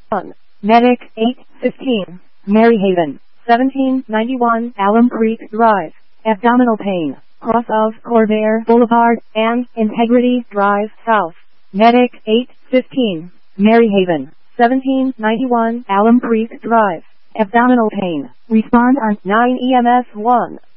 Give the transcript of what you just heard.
1. Medic 815, Maryhaven, 1791 Alum Creek Drive, abdominal pain, cross of Corvair Boulevard, and Integrity Drive South. Medic 815, Maryhaven, 1791 Alum Creek Drive, abdominal pain. Respond on 9 EMS 1.